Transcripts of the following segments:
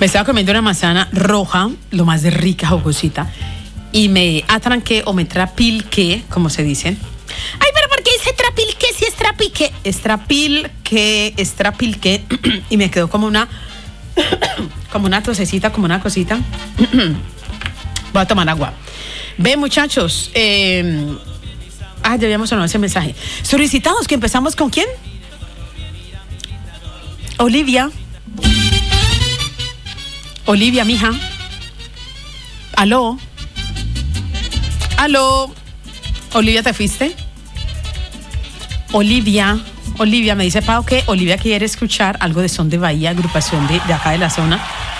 Me estaba comiendo una manzana roja, lo más de rica, jugosita, y me atranqué o me trapilqué, como se dice. Ay, pero ¿por qué dice trapilqué si es trapiqué? Es trapilqué, y me quedó como una tosecita, como una cosita. Voy a tomar agua. Ve, muchachos, debíamos sonar ese mensaje. Solicitados, que empezamos ¿con quién? Olivia, mija. Aló. Olivia, ¿te fuiste? Olivia, me dice Pau que Olivia quiere escuchar algo de Son de Bahía, agrupación de acá de la zona.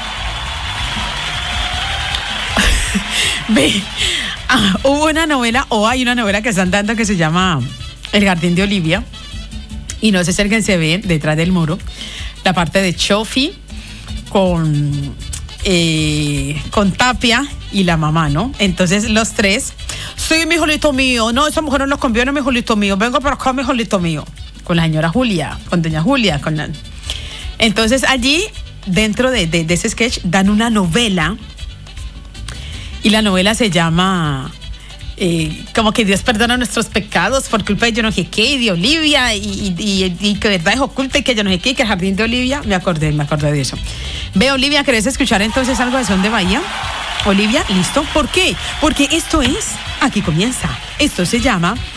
Ve, hubo una novela, o hay una novela que están dando que se llama El Jardín de Olivia. Y no sé si alguien se ve detrás del muro la parte de Chofi con Tapia y la mamá, ¿no? Entonces los tres, sí, mi hijolito mío, no, esa mujer no nos conviene, mi hijolito mío, vengo para acá, mi hijolito mío, con la señora Julia, con doña Julia, Entonces allí, dentro de ese sketch, dan una novela, y la novela se llama como que Dios perdona nuestros pecados por culpa de yo no sé qué, y de Olivia, y que verdad es oculta, y que yo no sé qué, que el Jardín de Olivia. Me acordé de eso. Ve, Olivia, ¿querés escuchar entonces algo de Son de Bahía? Olivia, listo. ¿Por qué? Porque esto es, aquí comienza. Esto se llama